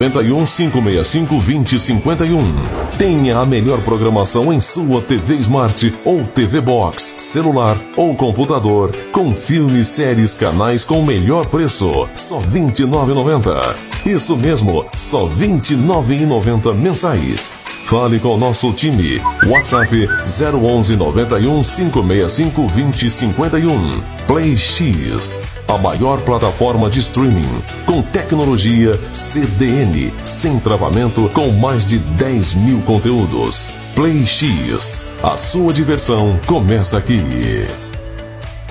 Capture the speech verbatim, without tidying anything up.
noventa e um, cinco seis cinco, vinte cinquenta e um. Tenha a melhor programação em sua T V Smart ou T V Box, celular ou computador, com filmes, séries, canais com o melhor preço, só vinte e nove reais e noventa centavos. Isso mesmo, só vinte e nove reais e noventa centavos mensais. Fale com o nosso time. WhatsApp zero onze, noventa e um, cinco seis cinco, vinte cinquenta e um. Play X, a maior plataforma de streaming, com tecnologia C D N, sem travamento, com mais de dez mil conteúdos. Play X, a sua diversão começa aqui.